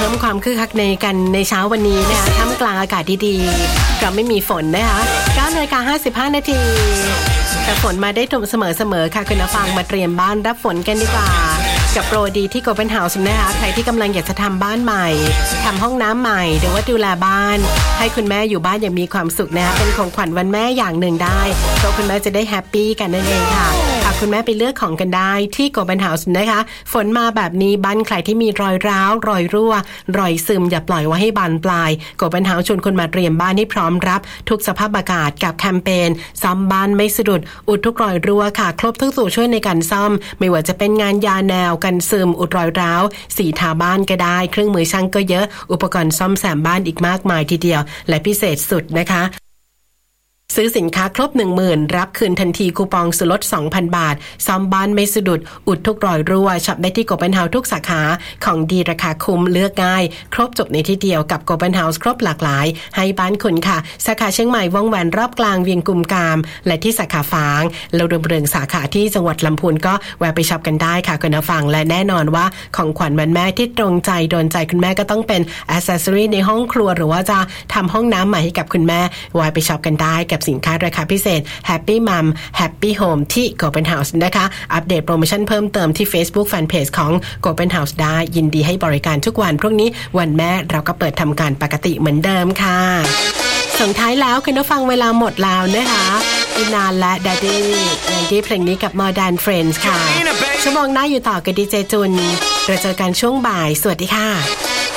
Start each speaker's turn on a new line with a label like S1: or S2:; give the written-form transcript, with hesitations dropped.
S1: พิ่มความคึกคักในกันในเช้าวันนี้นะคะท่ามกลางอากาศดีๆก็ไม่มีฝนนะคะ 9:55 น.แต่ฝนมาได้ตรงเสมอๆค่ะคุณผู้ฟังมาเตรียมบ้านรับฝนกันดีกว่ากับโปรดีที่โกลเด้นเฮาส์นะคะใครที่กำลังอยากจะทำบ้านใหม่ทำห้องน้ำใหม่หรือว่าดูแลบ้านให้คุณแม่อยู่บ้านอย่างมีความสุขนะคะเป็นของขวัญวันแม่อย่างหนึ่งได้เพราะคุณแม่จะได้แฮปปี้กันนั่นเองค่ะพาคุณแม่ไปเลือกของกันได้ที่โกลเด้นเฮาส์นะคะฝนมาแบบนี้บ้านใครที่มีรอยร้าวรอยรั่วรอยซึมอย่าปล่อยไว้ให้บานปลายโกลเด้นเฮาส์ชวนคุณมาเตรียมบ้านให้พร้อมรับทุกสภาพอากาศกับแคมเปญซ่อมบ้านไม่สะดุดอุดทุกรอยรั่วค่ะครบทุกตัวช่วยในการซ่อมไม่ว่าจะเป็นงานยาแนวกันซึมอุดรอยร้าวสีทาบ้านก็ได้เครื่องมือช่างก็เยอะอุปกรณ์ซ่อมแซมบ้านอีกมากมายทีเดียวและพิเศษสุดนะคะซื้อสินค้าครบ 10,000 รับคืนทันทีคูปองส่วนลด 2,000 บาทซ่อมบ้านไม่สะดุดอุดทุกรอยรั่วช็อปได้ที่โกลเด้นเฮาส์ทุกสาขาของดีราคาคุ้มเลือกง่ายครบจบในที่เดียวกับโกลเด้นเฮาส์ครบหลากหลายให้บ้านคุณค่ะสาขาเชียงใหม่ว่องแหวนรอบกลางเวียงกุมกามและที่สาขาฝางแล้วรวมถึงสาขาที่จังหวัดลำพูนก็แวะไปช็อปกันได้ค่ะคุณผู้ฟังและแน่นอนว่าของขวัญวันแม่ที่ตรงใจโดนใจคุณแม่ก็ต้องเป็นแอคเซสซอรี่ในห้องครัวหรือว่าจะทำห้องน้ำใหม่ให้กับคุณแม่แวะไปช็อปกันได้กับสินค้าราคาพิเศษ Happy Mom Happy Home ที่ Golden House นะคะอัปเดตโปรโมชั่นเพิ่มเติมที่ Facebook Fanpage ของ Golden House ได้ยินดีให้บริการทุกวันพรุ่งนี้วันแม่เราก็เปิดทำการปกติเหมือนเดิมค่ะส่งท้ายแล้วคุณผู้ฟังเวลาหมดแล้วนะคะอินานและ Daddy เพลงนี้กับ Modern Friends ค่ะชั่วโมงหน้าอยู่ต่อกับดีเจจุนเราเจอกันช่วงบ่ายสวัสดีค่ะ